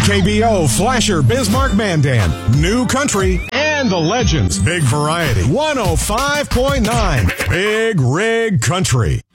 KBO, Flasher, Bismarck, Mandan, New Country, and the Legends. Big Variety. 105.9 Big Rig Country.